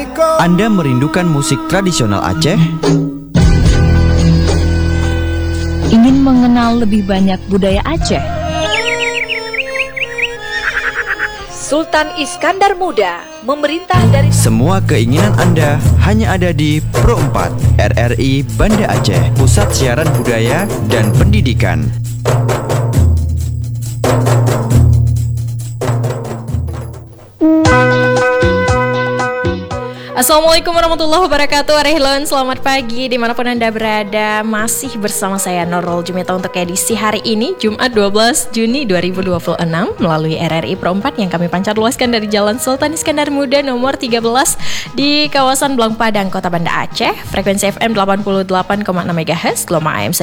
Anda merindukan musik tradisional Aceh? Ingin mengenal lebih banyak budaya Aceh? Sultan Iskandar Muda memerintah dari... Semua keinginan Anda hanya ada di Pro 4 RRI Banda Aceh, Pusat Siaran Budaya dan Pendidikan. Assalamualaikum warahmatullahi wabarakatuh. Rehlon, selamat pagi dimanapun Anda berada. Masih bersama saya Nurul Jumita untuk edisi hari ini Jumat 12 Juni 2026 melalui RRI Pro 4 yang kami pancar luaskan dari Jalan Sultan Iskandar Muda nomor 13 di kawasan Blang Padang, Kota Banda Aceh. Frekuensi FM 88,6 MHz, gelombang AM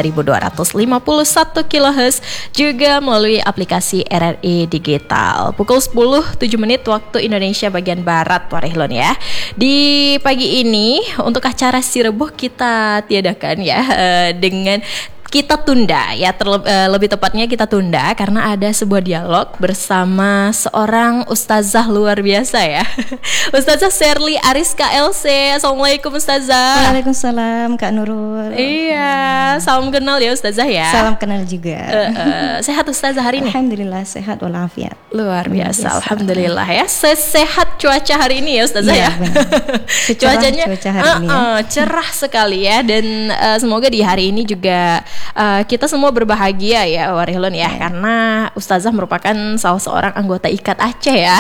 1251 kHz, juga melalui aplikasi RRI Digital. Pukul 10.07 waktu Indonesia bagian Barat, Rehlon ya. Di pagi ini untuk acara Sireboh kita tiadakan ya, dengan kita tunda ya, lebih tepatnya kita tunda karena ada sebuah dialog bersama seorang ustazah luar biasa ya. Ustazah Sherly Ariska LC. Assalamualaikum Ustazah. Waalaikumsalam Kak Nurul. Iya, salam kenal ya Ustazah ya. Salam kenal juga. Sehat Ustazah hari ini? Alhamdulillah sehat walafiat. Luar biasa, alhamdulillah ya. Sehat cuaca hari ini ya Ustazah ya. Cuacanya cuaca hari ini ya. Cerah sekali ya, dan semoga di hari ini juga kita semua berbahagia ya Warilun ya, karena Ustazah merupakan salah seorang anggota IKAT Aceh ya.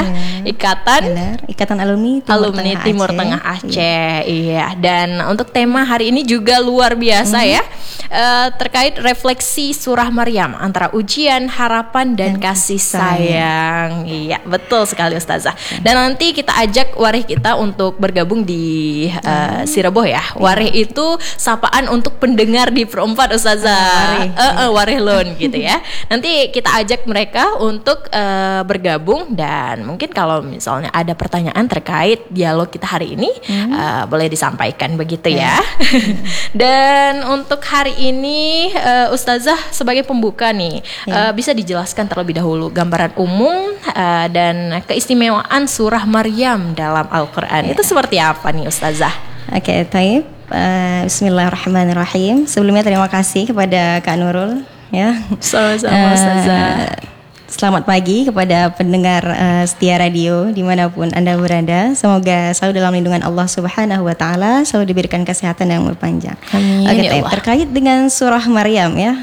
Ikatan Alumni Timur Tengah Aceh. Iya, dan untuk tema hari ini juga luar biasa ya, terkait refleksi surah Maryam antara ujian, harapan dan kasih sayang. Iya, betul sekali Ustazah. Dan nanti kita ajak warih kita untuk bergabung di Sireboh ya. Warih itu sapaan untuk pendengar di Pro 4 Ustazah. Warehlon gitu ya. Nanti kita ajak mereka untuk bergabung, dan mungkin kalau misalnya ada pertanyaan terkait dialog kita hari ini boleh disampaikan begitu ya. Dan untuk hari ini Ustazah sebagai pembuka nih, bisa dijelaskan terlebih dahulu gambaran umum dan keistimewaan surah Maryam dalam Al-Quran itu seperti apa nih Ustazah? Oke, taib. Bismillahirrahmanirrahim. Sebelumnya terima kasih kepada Kak Nurul ya. Sama-sama Ustazah. Selamat pagi kepada pendengar setia radio dimanapun Anda berada. Semoga selalu dalam lindungan Allah Subhanahu Wa Taala, selalu diberikan kesehatan yang berpanjang. Amin. Ya Allah. Terkait dengan surah Maryam ya.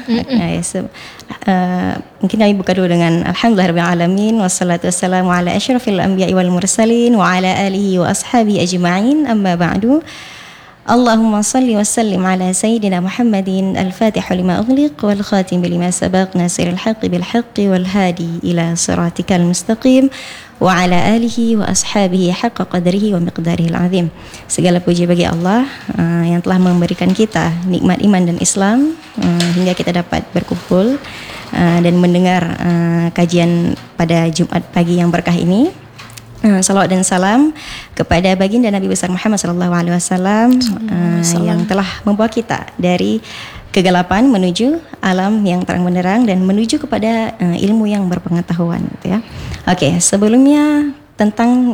Mungkin kami buka dulu dengan Alhamdulillahirabbil alamin, wassalatu wassalamu ala asyrafil anbiya'i wal mursalin wa ala alihi wa ashabihi ajma'in. Amma ba'du. Allahumma salli wa sallim ala sayyidina Muhammadin al-fatihu lima ughliq wal khatim lima sabaq nasiril haqqi bil haqqi wal hadi ila siratikal mustaqim wa ala alihi wa ashabihi haqqa qadrihi wa miqdarihi al-azim. Segala puji bagi Allah yang telah memberikan kita nikmat iman dan Islam hingga kita dapat berkumpul dan mendengar kajian pada Jumat pagi yang berkah ini. Salawat dan salam kepada baginda Nabi besar Muhammad SAW yang telah membawa kita dari kegelapan menuju alam yang terang benderang dan menuju kepada ilmu yang berpengetahuan gitu ya. Oke, sebelumnya tentang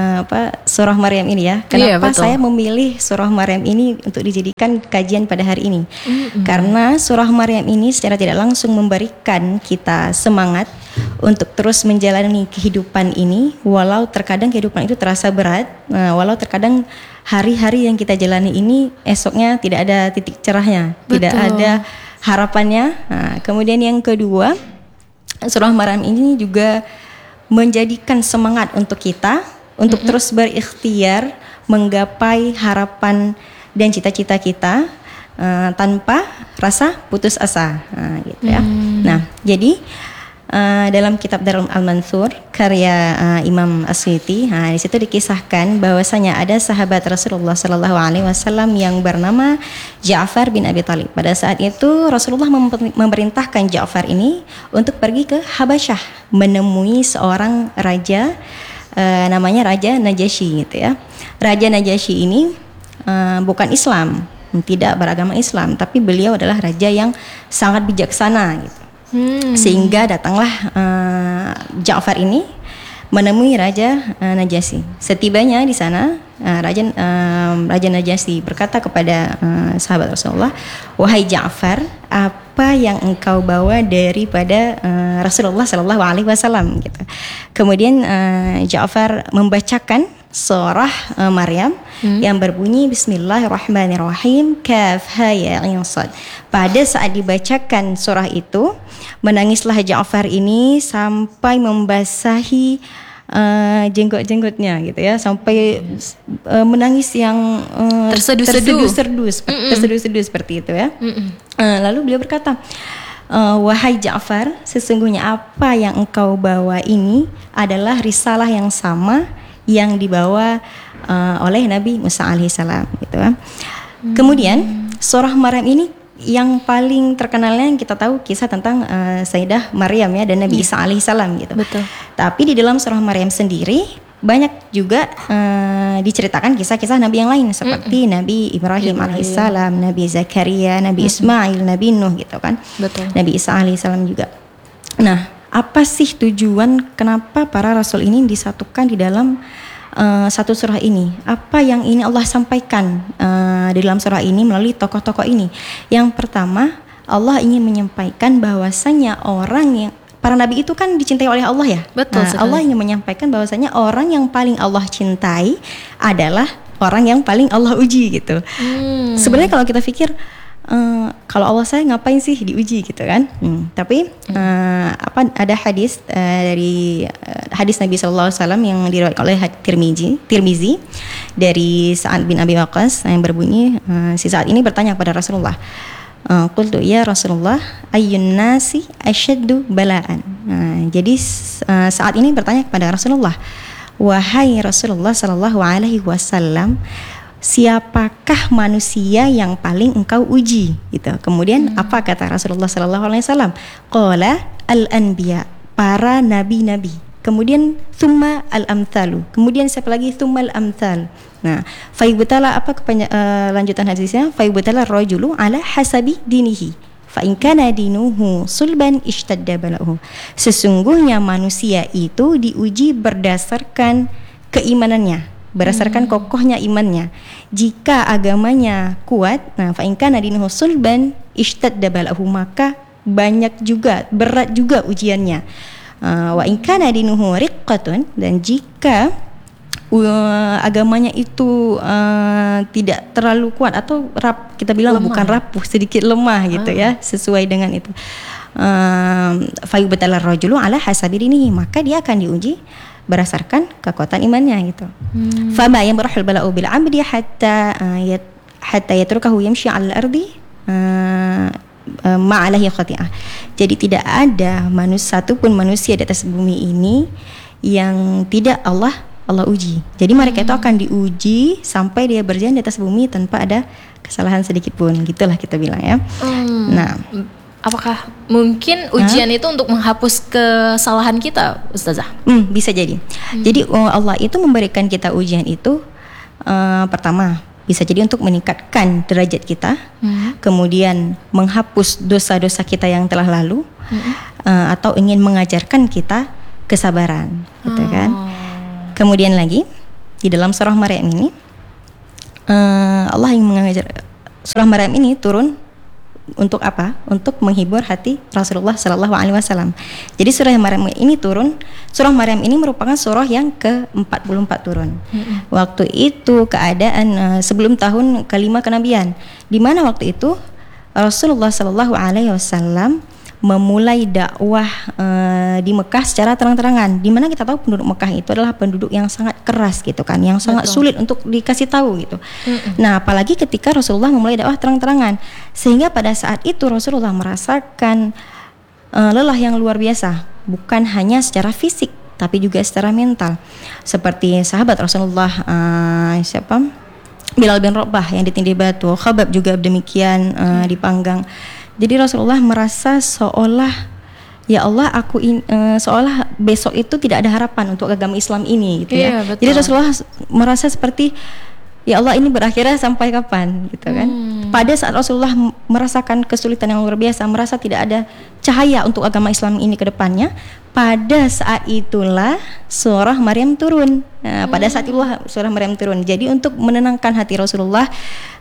surah Maryam ini ya. Kenapa saya memilih surah Maryam ini untuk dijadikan kajian pada hari ini? Karena surah Maryam ini secara tidak langsung memberikan kita semangat untuk terus menjalani kehidupan ini, walau terkadang kehidupan itu terasa berat, walau terkadang hari-hari yang kita jalani ini esoknya tidak ada titik cerahnya, tidak ada harapannya. Kemudian yang kedua, surah Maryam ini juga menjadikan semangat untuk kita untuk terus berikhtiar menggapai harapan dan cita-cita kita tanpa rasa putus asa gitu ya. Nah, jadi dalam kitab Darul Al-Mansur karya Imam As-Suyuti, di situ dikisahkan bahwasanya ada sahabat Rasulullah Sallallahu Alaihi Wasallam yang bernama Ja'far bin Abi Thalib. Pada saat itu Rasulullah memerintahkan Ja'far ini untuk pergi ke Habasyah menemui seorang raja, namanya Raja Najasyi gitu ya. Raja Najasyi ini bukan Islam, tidak beragama Islam, tapi beliau adalah raja yang sangat bijaksana gitu. Sehingga datanglah Ja'far ini menemui Raja Najasyi. Setibanya di sana, Raja Najasyi berkata kepada sahabat Rasulullah, "Wahai Ja'far, apa yang engkau bawa daripada Rasulullah Sallallahu Alaihi Wasallam?" Gitu. Kemudian Ja'far membacakan surah Maryam yang berbunyi Bismillahirrahmanirrahim, Kaf ha ya ain sad. Pada saat dibacakan surah itu, menangislah Ja'far ini sampai membasahi jenggot-jenggotnya gitu ya, sampai menangis yang terseduh-seduh seperti itu ya. Lalu beliau berkata, "Wahai Ja'far, sesungguhnya apa yang engkau bawa ini adalah risalah yang sama yang dibawa oleh Nabi Musa alaihissalam," gitu ya. Kemudian surah Maryam ini yang paling terkenalnya yang kita tahu kisah tentang Sayyidah Maryam ya dan Nabi Isa alaihissalam gitu. Betul. Tapi di dalam surah Maryam sendiri banyak juga diceritakan kisah-kisah Nabi yang lain seperti Nabi Ibrahim alaihissalam, Nabi Zakaria, Nabi Ismail, Nabi Nuh gitu kan. Betul. Nabi Isa alaihissalam juga. Nah, apa sih tujuan kenapa para rasul ini disatukan di dalam satu surah ini? Apa yang ini Allah sampaikan di dalam surah ini melalui tokoh-tokoh ini? Yang pertama, Allah ingin menyampaikan bahwasanya orang yang para nabi itu kan dicintai oleh Allah ya. Betul. Allah ingin menyampaikan bahwasanya orang yang paling Allah cintai adalah orang yang paling Allah uji gitu. Sebenarnya kalau kita pikir kalau Allah saya ngapain sih diuji gitu kan? Tapi ada hadis dari hadis Nabi SAW yang diriwayatkan oleh Tirmizi dari Sa'ad bin Abi Waqqas yang berbunyi, si Sa'ad ini bertanya kepada Rasulullah, qultu ya Rasulullah ayyun nasi asyaddu bala'an. Jadi saat ini bertanya kepada Rasulullah, wahai Rasulullah sallallahu alaihi wasallam, siapakah manusia yang paling engkau uji gitu. Kemudian apa kata Rasulullah sallallahu alaihi wasallam? Qala al-anbiya, para nabi-nabi. Kemudian thumma al-amthalu. Kemudian siapa lagi? Thumma al-amthal. Nah, faibtala apa lanjutan hadisnya? Faibtala rajulu ala hasabi dinihi. Fa in kana dinuhu sulban ishtadda bala'uhu. Sesungguhnya manusia itu diuji berdasarkan keimanannya, berdasarkan kokohnya imannya. Jika agamanya kuat, nah fa in kana dinuhu sulban ishtadda bala'uhu, maka banyak juga, berat juga ujiannya. Wa in kana dinuhu riqqatun, dan jika agamanya itu tidak terlalu kuat atau kita bilang lemah. Bukan rapuh, sedikit lemah gitu ya, sesuai dengan itu. Fayubtalar rajulu ala hasabi dinihi, maka dia akan diuji berdasarkan kekuatan imannya gitu. Fama yamrahul bala'u bil 'abdi hatta yatrukahu yamshi 'alal ardi ma'alahi khati'ah. Jadi tidak ada satupun manusia di atas bumi ini yang tidak Allah uji. Jadi mereka itu akan diuji sampai dia berjalan di atas bumi tanpa ada kesalahan sedikit pun. Gitulah kita bilang ya. Nah, apakah mungkin ujian itu untuk menghapus kesalahan kita, Ustazah? Bisa jadi. Jadi Allah itu memberikan kita ujian itu pertama bisa jadi untuk meningkatkan derajat kita, kemudian menghapus dosa-dosa kita yang telah lalu, atau ingin mengajarkan kita kesabaran, gitu kan? Kemudian lagi di dalam surah Maryam ini Allah yang mengajar, surah Maryam ini turun untuk apa? Untuk menghibur hati Rasulullah Sallallahu Alaihi Wasallam. Jadi surah Maryam ini turun. Surah Maryam ini merupakan surah yang ke-44 turun. Waktu itu keadaan sebelum tahun kelima kenabian, di mana waktu itu Rasulullah Sallallahu Alaihi Wasallam memulai dakwah di Mekah secara terang-terangan. Di mana kita tahu penduduk Mekah itu adalah penduduk yang sangat keras gitu kan, yang sangat sulit untuk dikasih tahu gitu. Nah, apalagi ketika Rasulullah memulai dakwah terang-terangan, sehingga pada saat itu Rasulullah merasakan lelah yang luar biasa, bukan hanya secara fisik tapi juga secara mental. Seperti sahabat Rasulullah Bilal bin Rabah yang ditindih batu, Khabab juga demikian dipanggang. Jadi Rasulullah merasa seolah ya Allah, seolah besok itu tidak ada harapan untuk agama Islam ini gitu ya. Jadi Rasulullah merasa seperti ya Allah ini berakhirnya sampai kapan gitu kan. Pada saat Rasulullah merasakan kesulitan yang luar biasa, merasa tidak ada cahaya untuk agama Islam ini ke depannya, pada saat itulah surah Maryam turun. Nah, pada saat itulah surah Maryam turun. Jadi untuk menenangkan hati Rasulullah,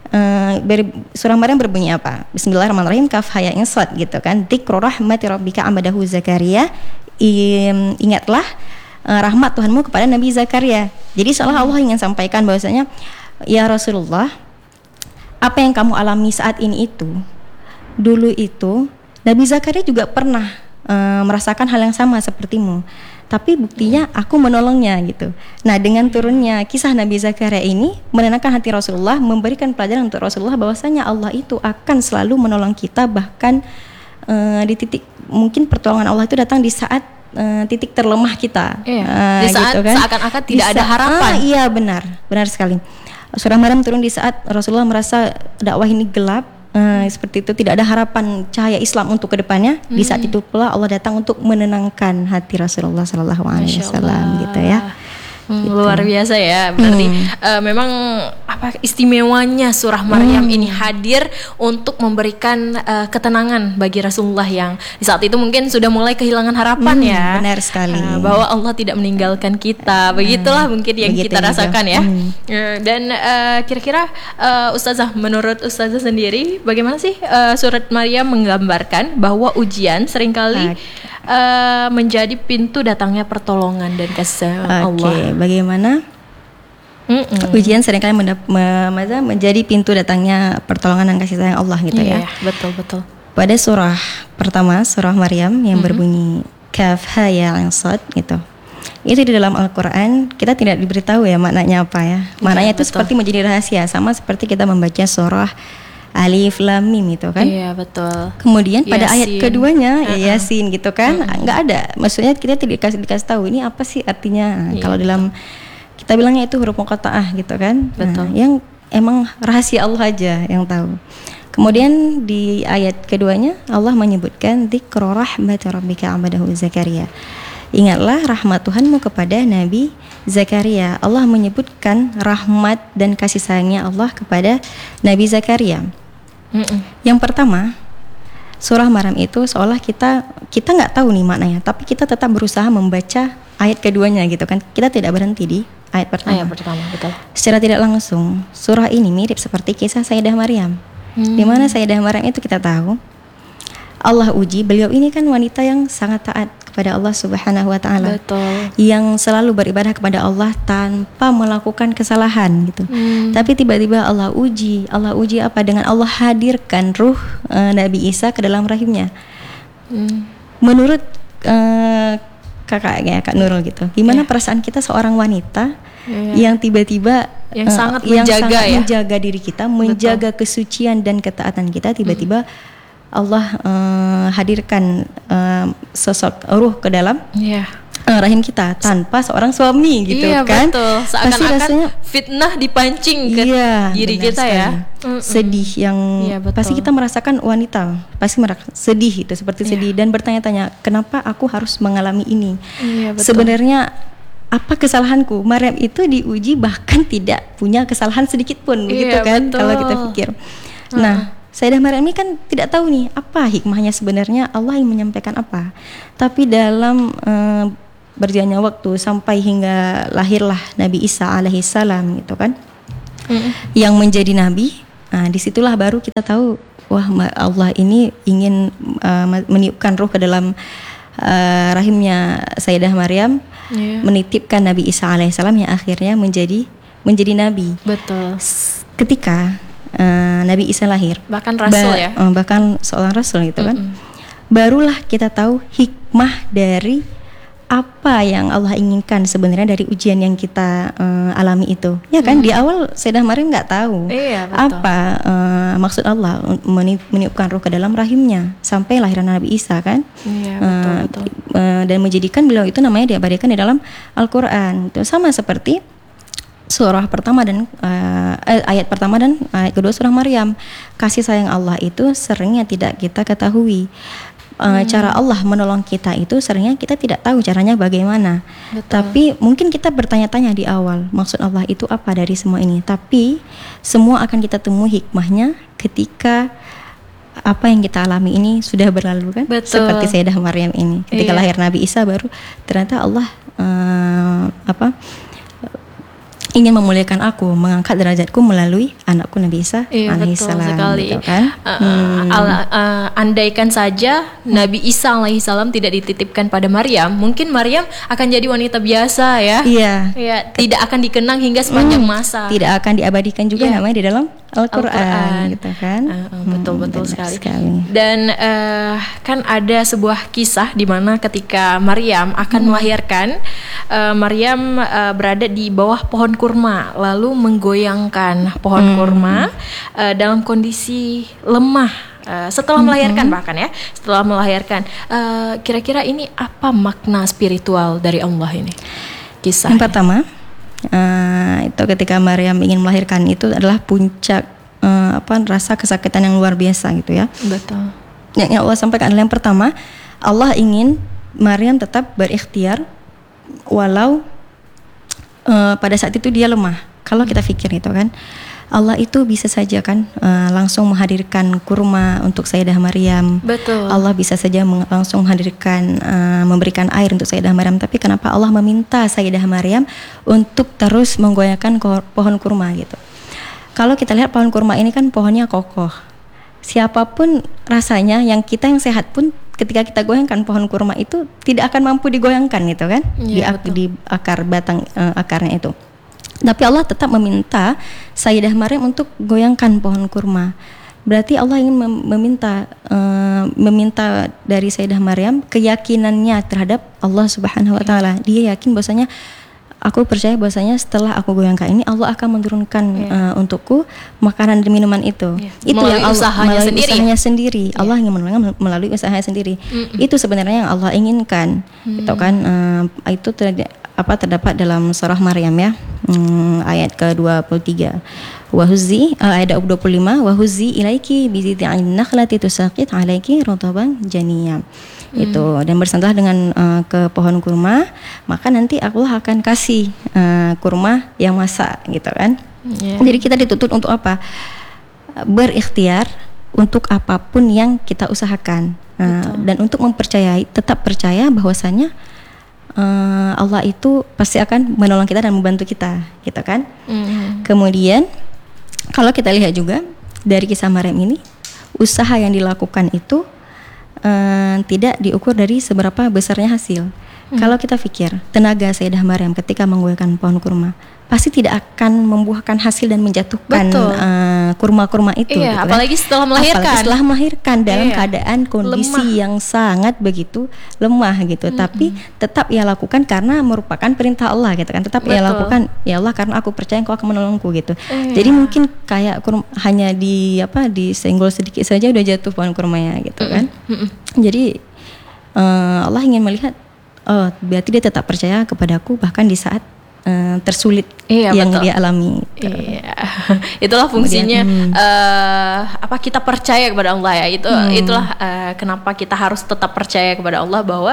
surah Maryam berbunyi apa? Bismillahirrahmanirrahim, kaf ha ya ain shad gitu kan. Dzikru rahmati rabbika abadahu Zakaria. Ingatlah rahmat Tuhanmu kepada Nabi Zakaria. Jadi seolah Allah ingin sampaikan bahwasanya, ya Rasulullah, apa yang kamu alami saat ini itu, dulu itu Nabi Zakaria juga pernah merasakan hal yang sama sepertimu. Tapi buktinya aku menolongnya gitu. Nah, dengan turunnya kisah Nabi Zakaria ini menenangkan hati Rasulullah, memberikan pelajaran untuk Rasulullah bahwasanya Allah itu akan selalu menolong kita, bahkan di titik mungkin pertolongan Allah itu datang di saat titik terlemah kita. Di saat gitu kan? Seakan-akan tidak ada harapan. Iya, benar sekali. Surah Maryam turun di saat Rasulullah merasa dakwah ini gelap, seperti itu, tidak ada harapan cahaya Islam untuk kedepannya. Di saat itu pula Allah datang untuk menenangkan hati Rasulullah Sallallahu Alaihi Wasallam gitu ya. Gitu. Luar biasa ya, berarti memang apa istimewanya surah Maryam ini hadir untuk memberikan ketenangan bagi Rasulullah yang di saat itu mungkin sudah mulai kehilangan harapan ya. Benar sekali. Bahwa Allah tidak meninggalkan kita, begitulah mungkin yang kita rasakan ya. Dan kira-kira Ustazah, menurut Ustazah sendiri bagaimana sih surat Maryam menggambarkan bahwa ujian seringkali menjadi pintu datangnya pertolongan dan kasih sayang Allah. Bagaimana ujian seringkali menjadi pintu datangnya pertolongan dan kasih sayang Allah gitu ya. Betul. Pada surah pertama, surah Maryam yang berbunyi kaf ha ya ain shad gitu. Itu di dalam Al-Qur'an kita tidak diberitahu ya maknanya apa ya. Maknanya itu seperti menjadi rahasia, sama seperti kita membaca surah Alif Lam Mim itu kan. Iya, betul. Kemudian pada ayat keduanya Yasin gitu kan, nggak ada. Maksudnya kita tidak dikasih tahu ini apa sih artinya. Kalau dalam kita bilangnya itu huruf muqatta'ah gitu kan. Betul. Yang emang rahasia Allah aja yang tahu. Kemudian di ayat keduanya Allah menyebutkan dzikru rahmati rabbika abadahu Zakaria. Ingatlah rahmat Tuhanmu kepada Nabi Zakaria. Allah menyebutkan rahmat dan kasih sayangnya Allah kepada Nabi Zakaria. Yang pertama, surah Maryam itu seolah kita nggak tahu nih maknanya, tapi kita tetap berusaha membaca ayat keduanya gitu kan. Kita tidak berhenti di ayat pertama. Ayat pertama, betul. Secara tidak langsung, surah ini mirip seperti kisah Sayyidah Maryam. Di mana Sayyidah Maryam itu kita tahu Allah uji, beliau ini kan wanita yang sangat taat kepada Allah Subhanahu wa taala. Betul. Yang selalu beribadah kepada Allah tanpa melakukan kesalahan gitu. Tapi tiba-tiba Allah uji apa? Dengan Allah hadirkan ruh Nabi Isa ke dalam rahimnya. Menurut kakaknya Kak Nurul gitu, gimana perasaan kita seorang wanita yang tiba-tiba yang sangat menjaga diri kita, menjaga kesucian dan ketaatan kita, tiba-tiba Allah hadirkan sosok ruh ke dalam rahim kita tanpa seorang suami gitu kan. Betul. Seakan-akan rasanya fitnah dipancing ke diri kita sekali. Ya. Sedih yang pasti kita merasakan, wanita pasti sedih itu, seperti sedih dan bertanya-tanya kenapa aku harus mengalami ini. Sebenarnya apa kesalahanku? Maryam itu diuji bahkan tidak punya kesalahan sedikit pun begitu kan, kalau kita pikir. Nah, Sayyidah Maryam ini kan tidak tahu nih apa hikmahnya sebenarnya, Allah yang menyampaikan apa. Tapi dalam berjalannya waktu sampai hingga lahirlah Nabi Isa alaihissalam gitu kan, yang menjadi nabi. Nah, disitulah baru kita tahu, wah Allah ini ingin meniupkan ruh ke dalam rahimnya Sayyidah Maryam, menitipkan Nabi Isa alaihissalam yang akhirnya menjadi nabi. Betul. Ketika Nabi Isa lahir, bahkan rasul bahkan seorang rasul gitu kan, barulah kita tahu hikmah dari apa yang Allah inginkan sebenarnya dari ujian yang kita alami itu, ya kan. Di awal Sayyidah Maryam nggak tahu apa maksud Allah meniupkan ruh ke dalam rahimnya sampai lahiran Nabi Isa kan. Betul. Dan menjadikan beliau itu namanya diabadikan di dalam Al-Quran. Itu sama seperti surah pertama dan ayat pertama dan ayat kedua surah Maryam. Kasih sayang Allah itu seringnya tidak kita ketahui. Cara Allah menolong kita itu seringnya kita tidak tahu caranya bagaimana. Betul. Tapi mungkin kita bertanya-tanya di awal, maksud Allah itu apa dari semua ini. Tapi semua akan kita temui hikmahnya ketika apa yang kita alami ini sudah berlalu kan. Betul. Seperti Sayyidah Maryam ini, ketika lahir Nabi Isa baru ternyata Allah ingin memuliakan aku, mengangkat derajatku melalui anakku Nabi Isa alaihissalam. Betul sekali. Gitu kan? Andaikan saja Nabi Isa alaihissalam tidak dititipkan pada Maryam, mungkin Maryam akan jadi wanita biasa ya. Iya. Ya, tidak akan dikenang hingga sepanjang masa. Tidak akan diabadikan juga namanya di dalam Al-Quran, gitu kan? Betul benar sekali. Dan kan ada sebuah kisah di mana ketika Maryam akan melahirkan, Maryam berada di bawah pohon kurma, lalu menggoyangkan pohon kurma dalam kondisi lemah. Setelah melahirkan bahkan ya, setelah melahirkan, kira-kira ini apa makna spiritual dari Allah ini? Kisah. Yang pertama, itu ketika Maryam ingin melahirkan itu adalah puncak rasa kesakitan yang luar biasa gitu ya. Betul. Yang Allah sampaikan adalah yang pertama, Allah ingin Maryam tetap berikhtiar walau pada saat itu dia lemah. Kalau kita pikir itu kan, Allah itu bisa saja kan langsung menghadirkan kurma untuk Sayyidah Maryam. Betul. Allah bisa saja langsung menghadirkan memberikan air untuk Sayyidah Maryam. Tapi kenapa Allah meminta Sayyidah Maryam untuk terus menggoyangkan pohon kurma gitu? Kalau kita lihat pohon kurma ini kan pohonnya kokoh. Siapapun rasanya yang sehat pun ketika kita goyangkan pohon kurma itu tidak akan mampu digoyangkan gitu kan, di akar batang akarnya itu. Tapi Allah tetap meminta Sayyidah Maryam untuk goyangkan pohon kurma. Berarti Allah ingin meminta dari Sayyidah Maryam keyakinannya terhadap Allah Subhanahu wa taala. Dia yakin bahwasanya aku percaya bahwasanya setelah aku goyangkan ini Allah akan menurunkan untukku makanan dan minuman itu. Itu melalui yang Allah melalui usahanya sendiri. Allah ingin menolongnya melalui usahanya sendiri. Itu sebenarnya yang Allah inginkan. Itu kan itu terdapat dalam surah Maryam ya, ayat ke-23. Wahuzi ayat 25, wahuzi ilaiki bizid'in nakhlati tusaqit alaiki rutaban janiyya. Itu dan bersandarlah dengan ke pohon kurma, maka nanti Allah akan kasih kurma yang masak gitu kan. Jadi kita dituntut untuk apa? Berikhtiar untuk apapun yang kita usahakan. Dan untuk tetap percaya bahwasanya Allah itu pasti akan menolong kita dan membantu kita, gitu kan? Kemudian kalau kita lihat juga dari kisah Maryam ini, usaha yang dilakukan itu tidak diukur dari seberapa besarnya hasil. Kalau kita pikir tenaga Sayyidah Maryam ketika menggoyangkan pohon kurma, pasti tidak akan membuahkan hasil dan menjatuhkan kurma-kurma itu. Iya, gitu apalagi kan? setelah melahirkan. Apalagi setelah melahirkan dalam keadaan kondisi yang sangat begitu lemah gitu. Tapi tetap ia lakukan karena merupakan perintah Allah gitu kan. Tetap ia lakukan, ya Allah karena aku percaya Engkau akan menolongku gitu. Jadi mungkin kayak hanya disenggol sedikit saja udah jatuh pohon kurmanya gitu kan. Jadi Allah ingin melihat, oh berarti dia tetap percaya kepadaku bahkan di saat tersulit yang dia alami. Iya. Itulah fungsinya kita percaya kepada Allah ya. Itulah kenapa kita harus tetap percaya kepada Allah bahwa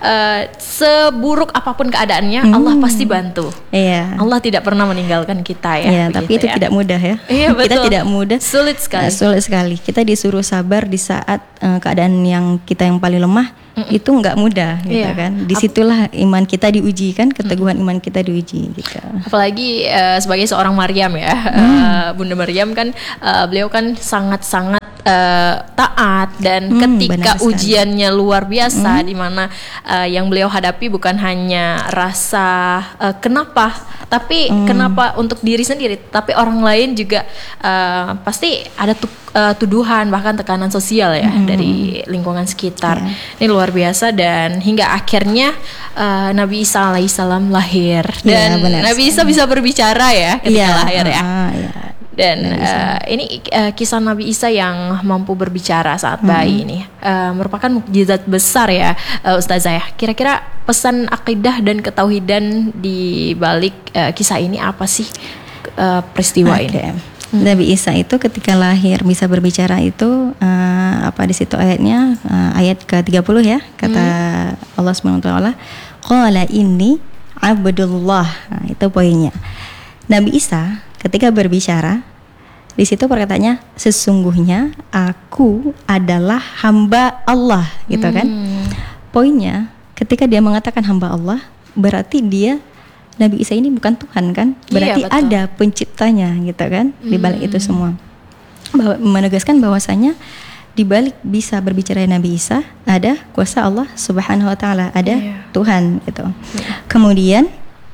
seburuk apapun keadaannya Allah pasti bantu. Iya. Allah tidak pernah meninggalkan kita ya. Iya, tapi itu tidak mudah ya. Iya, betul. Kita tidak mudah. Sulit sekali. Sulit sekali. Kita disuruh sabar di saat keadaan yang kita yang paling lemah. Itu nggak mudah gitu kan. Disitulah iman kita diuji kan, keteguhan iman kita diuji gitu. Apalagi sebagai seorang Maryam ya, Bunda Maryam kan beliau kan sangat-sangat taat dan ketika ujiannya luar biasa di mana yang beliau hadapi bukan hanya rasa kenapa, tapi kenapa untuk diri sendiri, tapi orang lain juga pasti ada tuduhan bahkan tekanan sosial ya dari lingkungan sekitar. Ini luar biasa dan hingga akhirnya Nabi Isa alaihissalam lahir dan Nabi Isa bisa berbicara ya ketika lahir ya. Dan ini kisah Nabi Isa yang mampu berbicara saat bayi ini merupakan mukjizat besar ya Ustazah ya. Kira-kira pesan akidah dan ketauhidan di balik kisah ini apa sih peristiwa ini? Nabi Isa itu ketika lahir bisa berbicara itu apa di situ ayatnya, ayat ke-30 ya, kata Allah SWT, qala inni abdullah. Nah, itu poinnya. Nabi Isa ketika berbicara di situ perkataannya, sesungguhnya aku adalah hamba Allah, gitu kan. Poinnya ketika dia mengatakan hamba Allah, berarti dia, Nabi Isa ini bukan Tuhan kan, berarti ada penciptanya, gitu kan, di balik itu semua. Menegaskan bahwasanya di balik bisa berbicara Nabi Isa ada kuasa Allah Subhanahu wa taala, ada Tuhan gitu. Kemudian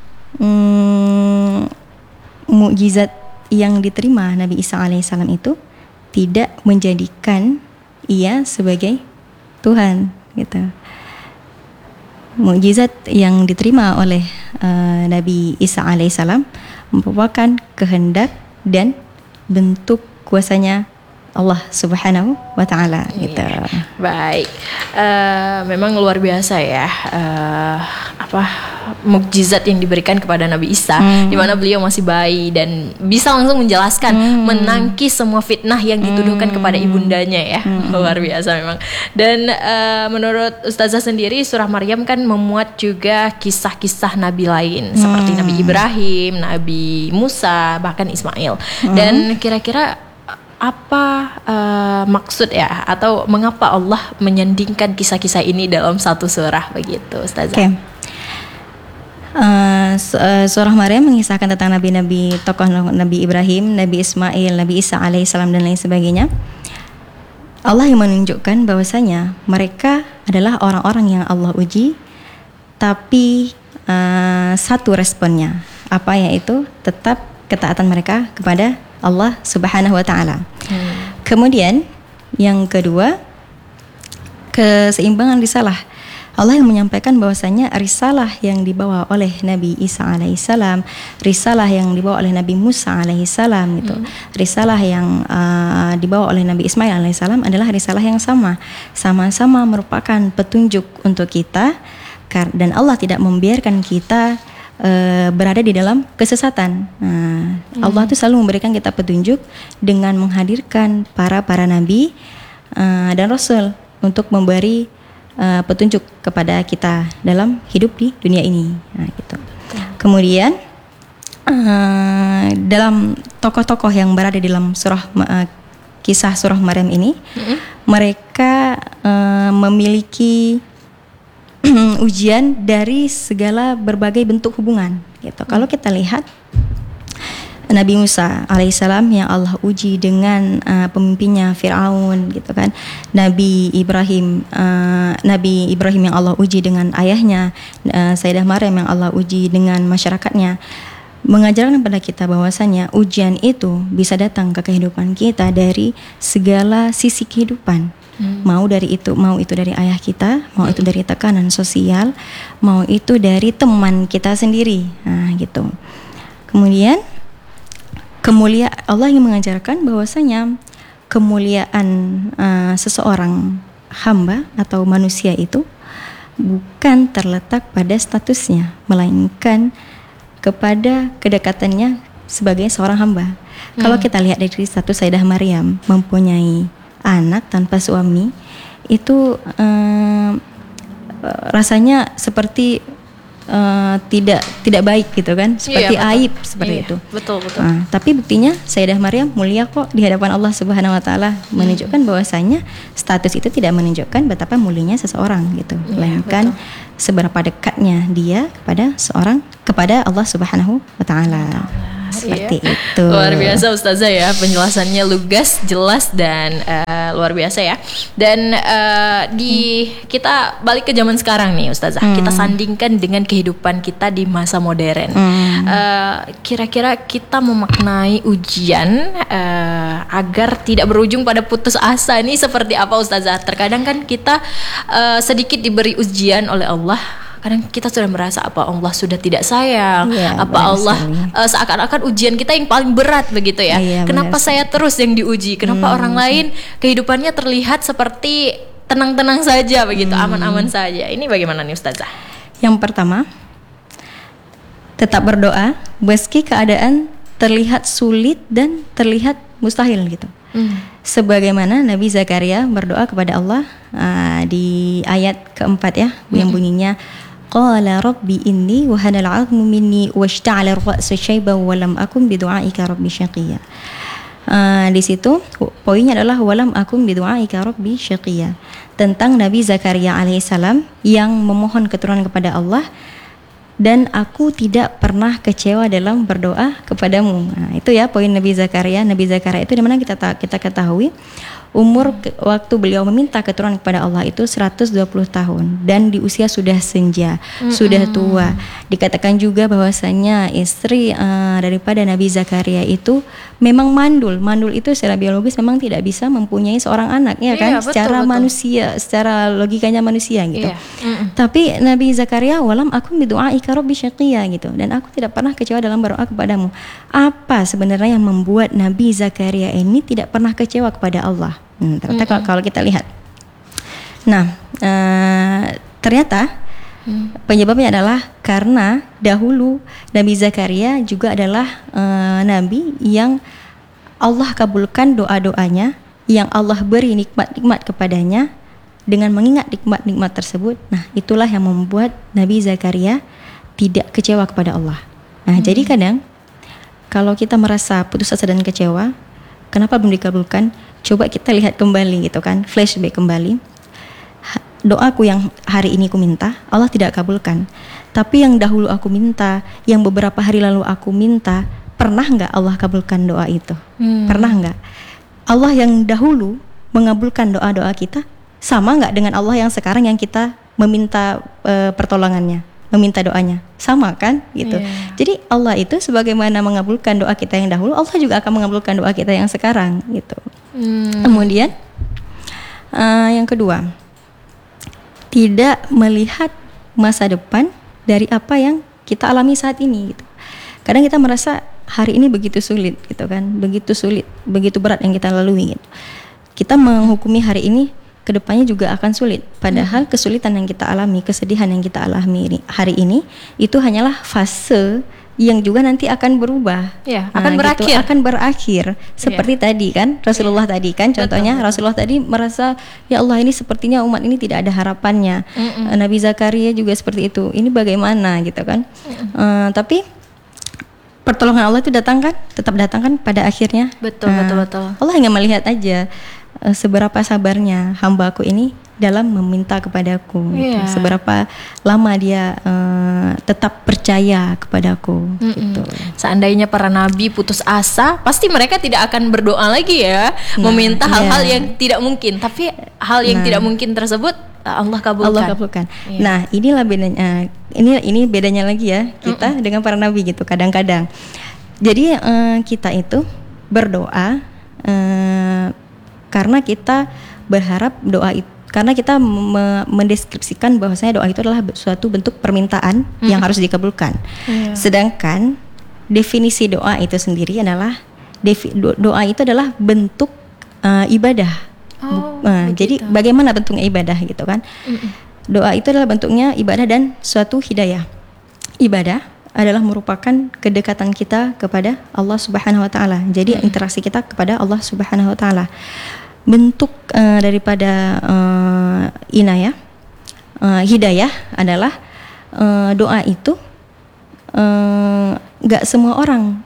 mukjizat yang diterima Nabi Isa alaihissalam itu tidak menjadikan ia sebagai Tuhan gitu. Mukjizat yang diterima oleh Nabi Isa alaihissalam merupakan kehendak dan bentuk kuasanya Allah Subhanahu wa taala gitu. Baik. Memang luar biasa ya mukjizat yang diberikan kepada Nabi Isa, di mana beliau masih bayi dan bisa langsung menjelaskan, menangkis semua fitnah yang dituduhkan kepada ibundanya ya. Luar biasa memang. Dan menurut Ustazah sendiri, surah Maryam kan memuat juga kisah-kisah nabi lain seperti Nabi Ibrahim, Nabi Musa, bahkan Ismail. Dan kira-kira apa maksud ya, atau mengapa Allah menyandingkan kisah-kisah ini dalam satu surah begitu, Ustazah? Okay. Surah Maryam mengisahkan tentang nabi-nabi, tokoh Nabi Ibrahim, Nabi Ismail, Nabi Isa alaihissalam dan lain sebagainya. Allah yang menunjukkan bahwasanya mereka adalah orang-orang yang Allah uji, tapi satu responnya, apa yaitu tetap ketaatan mereka kepada Allah Subhanahu wa taala. Kemudian yang kedua, keseimbangan risalah. Allah yang menyampaikan bahwasanya risalah yang dibawa oleh Nabi Isa alaihissalam, risalah yang dibawa oleh Nabi Musa alaihissalam gitu, risalah yang dibawa oleh Nabi Ismail alaihissalam adalah risalah yang sama-sama merupakan petunjuk untuk kita, dan Allah tidak membiarkan kita berada di dalam kesesatan. Allah itu selalu memberikan kita petunjuk dengan menghadirkan para nabi dan rasul untuk memberi petunjuk kepada kita dalam hidup di dunia ini. Gitu. Kemudian dalam tokoh-tokoh yang berada di dalam kisah surah Maryam ini, mereka memiliki ujian dari segala berbagai bentuk hubungan gitu. Kalau kita lihat Nabi Musa alaihissalam yang Allah uji dengan pemimpinnya Fir'aun gitu kan. Nabi Ibrahim yang Allah uji dengan ayahnya, Sayyidah Maryam yang Allah uji dengan masyarakatnya, mengajarkan kepada kita bahwasanya ujian itu bisa datang ke kehidupan kita dari segala sisi kehidupan. Mau itu dari ayah kita, mau itu dari tekanan sosial, mau itu dari teman kita sendiri. Nah, gitu. Kemudian Allah yang mengajarkan bahwasanya kemuliaan seseorang hamba atau manusia itu bukan terletak pada statusnya, melainkan kepada kedekatannya sebagai seorang hamba. Kalau kita lihat dari status Sayyidah Maryam mempunyai anak tanpa suami, itu rasanya seperti tidak baik gitu kan, seperti aib seperti itu. Betul. Tapi buktinya Sayyidah Maryam mulia kok di hadapan Allah Subhanahu wa taala, menunjukkan bahwasanya status itu tidak menunjukkan betapa mulianya seseorang gitu, melainkan seberapa dekatnya dia kepada Allah Subhanahu wa taala. Seperti itu. Luar biasa Ustazah ya, penjelasannya lugas, jelas dan luar biasa ya. Dan kita balik ke zaman sekarang nih Ustazah. Kita sandingkan dengan kehidupan kita di masa modern. Kira-kira kita memaknai ujian agar tidak berujung pada putus asa ini seperti apa Ustazah? Terkadang kan kita sedikit diberi ujian oleh Allah, kadang kita sudah merasa apa Allah sudah tidak sayang, apa Allah seakan-akan ujian kita yang paling berat begitu ya. Kenapa saya terus yang diuji? Kenapa orang lain kehidupannya terlihat seperti tenang-tenang saja begitu, aman-aman saja? Ini bagaimana nih Ustazah? Yang pertama, tetap berdoa meski keadaan terlihat sulit dan terlihat mustahil gitu. Sebagaimana Nabi Zakaria berdoa kepada Allah di ayat keempat ya, yang bunyinya qala rabbi inni wa hanal 'azmu minni washta'ala ar-ra'su shayban wa lam akun bidu'aika rabbi syaqiyya. Di situ poinnya adalah walam akum bidu'aika rabbi syaqiyya, tentang Nabi Zakaria alaihissalam yang memohon keturunan kepada Allah, dan aku tidak pernah kecewa dalam berdoa kepadamu. Nah, itu ya poin Nabi Zakaria. Nabi Zakaria itu dimana kita ketahui umur waktu beliau meminta keturunan kepada Allah itu 120 tahun, dan di usia sudah senja, sudah tua. Dikatakan juga bahwasanya istri daripada Nabi Zakaria itu memang mandul. Mandul itu secara biologis memang tidak bisa mempunyai seorang anak, ya kan? Betul, Secara betul. manusia, secara logikanya manusia gitu. Iya. Tapi Nabi Zakaria walam aku bidu'aika rabbi syaqiyya gitu, dan aku tidak pernah kecewa dalam berdoa kepadamu. Apa sebenarnya yang membuat Nabi Zakaria ini tidak pernah kecewa kepada Allah? Ternyata kalau kita lihat, nah ternyata penyebabnya adalah karena dahulu Nabi Zakaria juga adalah nabi yang Allah kabulkan doa-doanya, yang Allah beri nikmat-nikmat kepadanya. Dengan mengingat nikmat-nikmat tersebut, nah itulah yang membuat Nabi Zakaria tidak kecewa kepada Allah. Nah, jadi kadang kalau kita merasa putus asa dan kecewa, kenapa belum dikabulkan? Coba kita lihat kembali gitu kan, flashback kembali. Doaku yang hari ini aku minta, Allah tidak kabulkan. Tapi yang dahulu aku minta, yang beberapa hari lalu aku minta, pernah nggak Allah kabulkan doa itu? Pernah nggak? Allah yang dahulu mengabulkan doa-doa kita, sama nggak dengan Allah yang sekarang yang kita meminta pertolongannya, meminta doanya, sama kan gitu. Jadi Allah itu sebagaimana mengabulkan doa kita yang dahulu, Allah juga akan mengabulkan doa kita yang sekarang gitu. Kemudian yang kedua, tidak melihat masa depan dari apa yang kita alami saat ini gitu. Kadang kita merasa hari ini begitu sulit gitu kan, begitu sulit, begitu berat yang kita lalui gitu. Kita menghukumi hari ini, kedepannya juga akan sulit. Padahal kesulitan yang kita alami, kesedihan yang kita alami hari ini, itu hanyalah fase yang juga nanti akan berubah. Ya, akan berakhir. Akan berakhir. Seperti tadi kan, Rasulullah tadi kan, contohnya betul. Rasulullah tadi merasa, ya Allah ini sepertinya umat ini tidak ada harapannya. Nabi Zakaria juga seperti itu. Ini bagaimana gitu kan? Tapi pertolongan Allah itu datang kan, tetap datang kan pada akhirnya. Betul. Allah hanya melihat aja seberapa sabarnya hambaku ini dalam meminta kepadaku, gitu. Seberapa lama dia tetap percaya kepadaku. Gitu. Seandainya para nabi putus asa, pasti mereka tidak akan berdoa lagi ya, meminta hal-hal yang tidak mungkin. Tapi hal yang tidak mungkin tersebut Allah kabulkan. Allah kabulkan. Nah, inilah bedanya. Ini bedanya lagi ya kita dengan para nabi gitu. Kadang-kadang, jadi kita itu berdoa karena kita berharap doa itu, karena kita mendeskripsikan bahwasanya doa itu adalah suatu bentuk permintaan yang harus dikabulkan. Sedangkan definisi doa itu sendiri adalah doa itu adalah bentuk ibadah. Jadi bagaimana bentuknya ibadah gitu kan? Doa itu adalah bentuknya ibadah dan suatu hidayah. Ibadah adalah merupakan kedekatan kita kepada Allah Subhanahu wa taala. Jadi interaksi kita kepada Allah Subhanahu wa taala. Bentuk daripada inayah, hidayah adalah doa itu nggak semua orang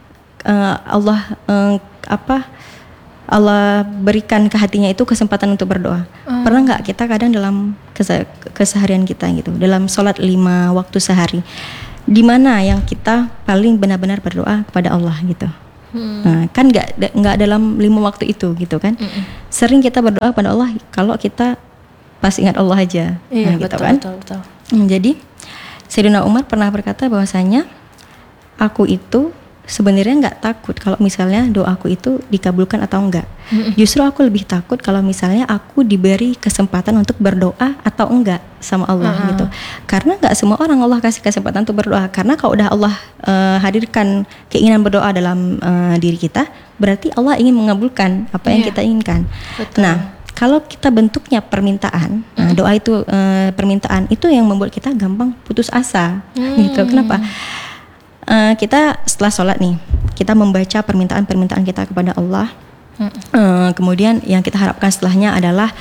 Allah berikan ke hatinya itu kesempatan untuk berdoa. Pernah nggak kita kadang dalam keseharian kita gitu, dalam sholat 5 waktu sehari, di mana yang kita paling benar-benar berdoa kepada Allah gitu? Nah, kan nggak dalam 5 waktu itu gitu kan? Sering kita berdoa kepada Allah kalau kita pas ingat Allah aja, gitu betul, kan? Betul. Jadi Sayyidina Umar pernah berkata bahwasanya aku itu sebenarnya nggak takut kalau misalnya doaku itu dikabulkan atau enggak. Justru aku lebih takut kalau misalnya aku diberi kesempatan untuk berdoa atau enggak sama Allah gitu. Karena nggak semua orang Allah kasih kesempatan untuk berdoa. Karena kalau udah Allah hadirkan keinginan berdoa dalam diri kita, berarti Allah ingin mengabulkan apa yang kita inginkan. Betul. Nah, kalau kita bentuknya permintaan, doa itu permintaan, itu yang membuat kita gampang putus asa gitu. Kenapa? Kita setelah sholat nih, kita membaca permintaan-permintaan kita kepada Allah. Kemudian yang kita harapkan setelahnya adalah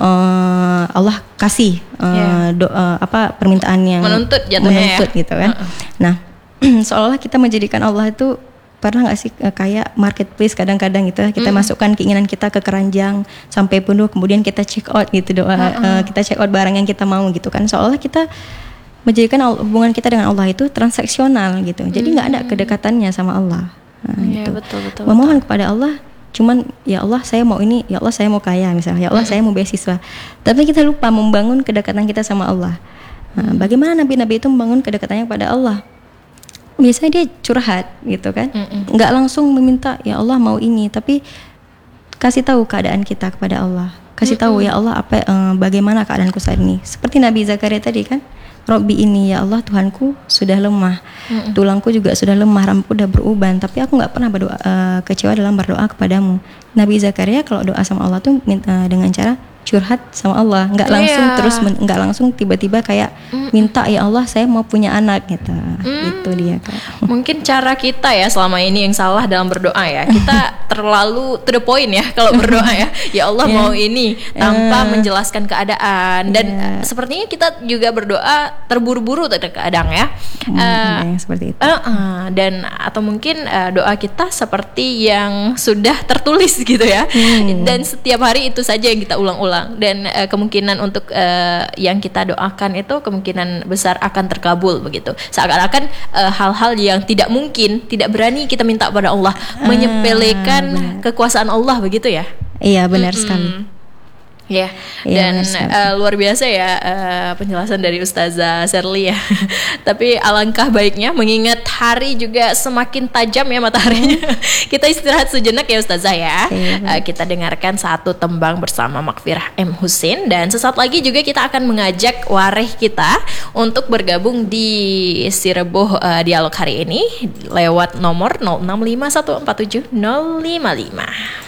Allah kasih permintaan yang menuntut jatuhnya menuntut gitu kan. Nah, seolah kita menjadikan Allah itu, pernah nggak sih kayak marketplace kadang-kadang gitu ya, kita masukkan keinginan kita ke keranjang sampai penuh, kemudian kita check out gitu kita check out barang yang kita mau gitu kan, seolah kita menjadikan hubungan kita dengan Allah itu transaksional gitu, jadi nggak ada kedekatannya sama Allah. Gitu. Betul. Memohon kepada Allah cuman, ya Allah saya mau ini, ya Allah saya mau kaya misalnya, ya Allah saya mau beasiswa, tapi kita lupa membangun kedekatan kita sama Allah. Bagaimana nabi-nabi itu membangun kedekatannya kepada Allah? Biasanya dia curhat gitu kan, nggak langsung meminta ya Allah mau ini, tapi kasih tahu keadaan kita kepada Allah, kasih tahu ya Allah bagaimana keadaanku saat ini. Seperti Nabi Zakaria tadi kan, Robbi ini ya Allah Tuhanku sudah lemah, tulangku juga sudah lemah, rambutku udah beruban, tapi aku nggak pernah berdoa kecewa dalam berdoa kepadamu. Nabi Zakaria kalau doa sama Allah tuh dengan cara curhat sama Allah, nggak langsung nggak langsung tiba-tiba kayak minta ya Allah saya mau punya anak gitu. Itu dia Kak. Mungkin cara kita ya selama ini yang salah dalam berdoa ya, kita terlalu to the point ya kalau berdoa ya. Ya Allah mau ini tanpa menjelaskan keadaan, dan sepertinya kita juga berdoa terburu-buru terkadang ya. Yang seperti itu. Dan atau mungkin doa kita seperti yang sudah tertulis gitu ya. Dan setiap hari itu saja yang kita ulang-ulang, dan kemungkinan untuk yang kita doakan itu kemungkinan besar akan terkabul begitu. Seakan-akan hal-hal yang tidak mungkin, tidak berani kita minta pada Allah, menyepelekan kekuasaan Allah begitu ya. Iya benar sekali. Ya, dan luar biasa ya penjelasan dari Ustazah Sherly ya. Tapi alangkah baiknya mengingat hari juga semakin tajam ya mataharinya. Kita istirahat sejenak ya Ustazah ya. Kita dengarkan satu tembang bersama Makfirah M. Husin, dan sesaat lagi juga kita akan mengajak wareh kita untuk bergabung di Sireboh Dialog hari ini lewat nomor 0651470055.